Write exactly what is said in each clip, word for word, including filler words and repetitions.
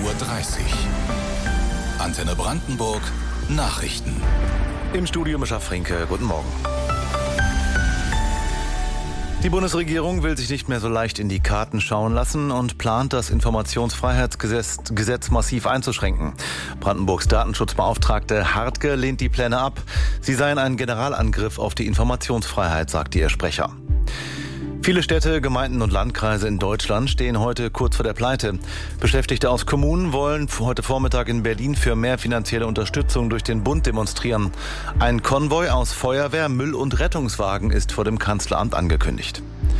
Uhr dreißig. Antenne Brandenburg Nachrichten. Im Studio Mischa Frinke, guten Morgen. Die Bundesregierung will sich nicht mehr so leicht in die Karten schauen lassen und plant, das Informationsfreiheitsgesetz Gesetz massiv einzuschränken. Brandenburgs Datenschutzbeauftragte Hartke lehnt die Pläne ab. Sie seien ein Generalangriff auf die Informationsfreiheit, sagte ihr Sprecher. Viele Städte, Gemeinden und Landkreise in Deutschland stehen heute kurz vor der Pleite. Beschäftigte aus Kommunen wollen heute Vormittag in Berlin für mehr finanzielle Unterstützung durch den Bund demonstrieren. Ein Konvoi aus Feuerwehr, Müll- und Rettungswagen ist vor dem Kanzleramt angekündigt.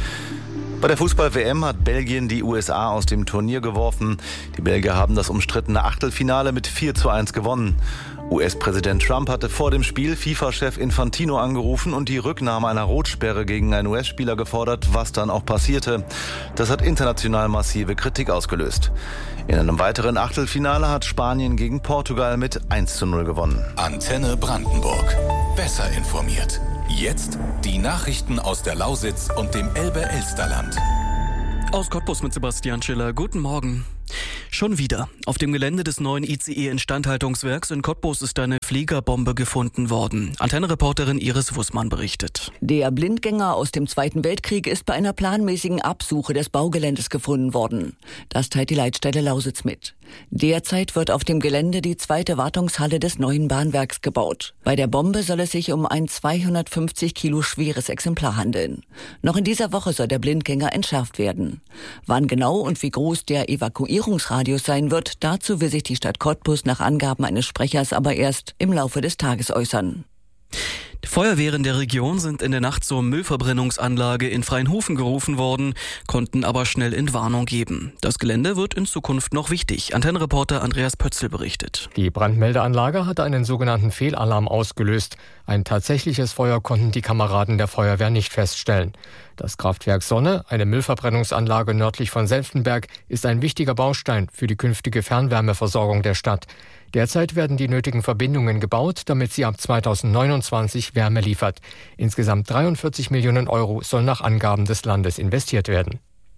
Bei der Fußball-W M hat Belgien die U S A aus dem Turnier geworfen. Die Belgier haben das umstrittene Achtelfinale mit vier zu eins gewonnen. U S-Präsident Trump hatte vor dem Spiel FIFA-Chef Infantino angerufen und die Rücknahme einer Rotsperre gegen einen U S-Spieler gefordert, was dann auch passierte. Das hat international massive Kritik ausgelöst. In einem weiteren Achtelfinale hat Spanien gegen Portugal mit eins zu null gewonnen. Antenne Brandenburg. Besser informiert. Jetzt die Nachrichten aus der Lausitz und dem Elbe-Elsterland. Aus Cottbus mit Sebastian Schiller. Guten Morgen. Schon wieder. Auf dem Gelände des neuen I C E-Instandhaltungswerks in Cottbus ist eine Fliegerbombe gefunden worden. Antenne-Reporterin Iris Wussmann berichtet. Der Blindgänger aus dem Zweiten Weltkrieg ist bei einer planmäßigen Absuche des Baugeländes gefunden worden. Das teilt die Leitstelle Lausitz mit. Derzeit wird auf dem Gelände die zweite Wartungshalle des neuen Bahnwerks gebaut. Bei der Bombe soll es sich um ein zweihundertfünfzig Kilo schweres Exemplar handeln. Noch in dieser Woche soll der Blindgänger entschärft werden. Wann genau und wie groß der Evakuierungsradius sein wird, dazu will sich die Stadt Cottbus nach Angaben eines Sprechers aber erst im Laufe des Tages äußern. Feuerwehren der Region sind in der Nacht zur Müllverbrennungsanlage in Freienhofen gerufen worden, konnten aber schnell Entwarnung geben. Das Gelände wird in Zukunft noch wichtig. Antenne-Reporter Andreas Pötzl berichtet. Die Brandmeldeanlage hatte einen sogenannten Fehlalarm ausgelöst. Ein tatsächliches Feuer konnten die Kameraden der Feuerwehr nicht feststellen. Das Kraftwerk Sonne, eine Müllverbrennungsanlage nördlich von Senftenberg, ist ein wichtiger Baustein für die künftige Fernwärmeversorgung der Stadt. Derzeit werden die nötigen Verbindungen gebaut, damit sie ab zweitausendneunundzwanzig Wärme liefert. Insgesamt dreiundvierzig Millionen Euro sollen nach Angaben des Landes investiert werden.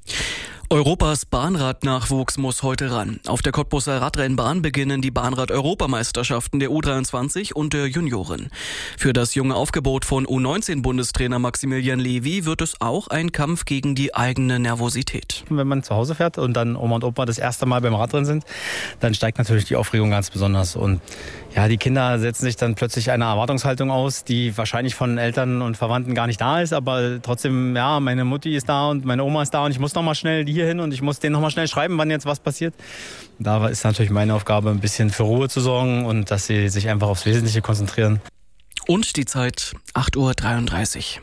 Europas Bahnradnachwuchs muss heute ran. Auf der Cottbuser Radrennbahn beginnen die Bahnrad-Europameisterschaften der U dreiundzwanzig und der Junioren. Für das junge Aufgebot von U neunzehn Bundestrainer Maximilian Levy wird es auch ein Kampf gegen die eigene Nervosität. Wenn man zu Hause fährt und dann Oma und Opa das erste Mal beim Radrennen sind, dann steigt natürlich die Aufregung ganz besonders. Und ja, die Kinder setzen sich dann plötzlich einer Erwartungshaltung aus, die wahrscheinlich von Eltern und Verwandten gar nicht da ist. Aber trotzdem, ja, meine Mutti ist da und meine Oma ist da und ich muss noch mal schnell die hier hin und ich muss denen noch mal schnell schreiben, wann jetzt was passiert. Da ist natürlich meine Aufgabe, ein bisschen für Ruhe zu sorgen und dass sie sich einfach aufs Wesentliche konzentrieren. Und die Zeit acht Uhr dreiunddreißig.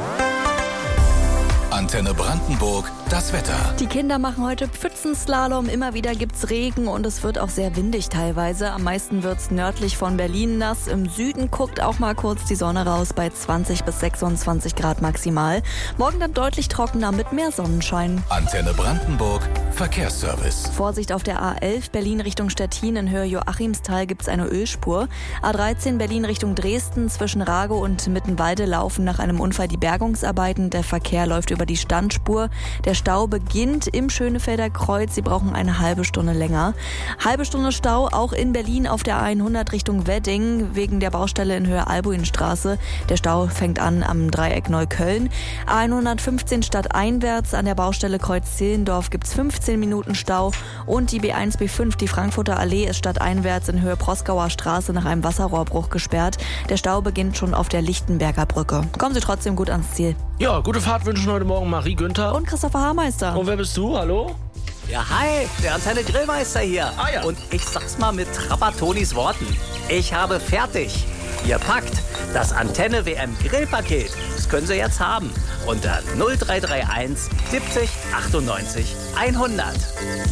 Antenne Brandenburg, das Wetter. Die Kinder machen heute Pfützenslalom, immer wieder gibt's Regen und es wird auch sehr windig teilweise. Am meisten wird's nördlich von Berlin nass. Im Süden guckt auch mal kurz die Sonne raus bei zwanzig bis sechsundzwanzig Grad maximal. Morgen dann deutlich trockener mit mehr Sonnenschein. Antenne Brandenburg, Verkehrsservice. Vorsicht auf der A elf Berlin Richtung Stettin in Höhe Joachimsthal gibt's eine Ölspur. A dreizehn Berlin Richtung Dresden zwischen Rago und Mittenwalde laufen nach einem Unfall die Bergungsarbeiten. Der Verkehr läuft über die Standspur. Der Stau beginnt im Schönefelder Kreuz. Sie brauchen eine halbe Stunde länger. Halbe Stunde Stau auch in Berlin auf der A hundert Richtung Wedding wegen der Baustelle in Höhe Albuinstraße. Der Stau fängt an am Dreieck Neukölln. A hundertfünfzehn stadteinwärts an der Baustelle Kreuz Zehlendorf gibt es fünfzehn Minuten Stau. Und die B eins B fünf, die Frankfurter Allee, ist stadteinwärts in Höhe Proskauer Straße nach einem Wasserrohrbruch gesperrt. Der Stau beginnt schon auf der Lichtenberger Brücke. Kommen Sie trotzdem gut ans Ziel. Ja, gute Fahrt wünschen heute Morgen Marie Günther. Und Christopher Haarmeister. Und wer bist du? Hallo? Ja, hi, der Antenne Grillmeister hier. Ah, ja. Und ich sag's mal mit Trappatonis Worten. Ich habe fertig. Ihr packt das Antenne W M Grillpaket. Das können Sie jetzt haben. Unter null drei drei eins siebzig achtundneunzig hundert.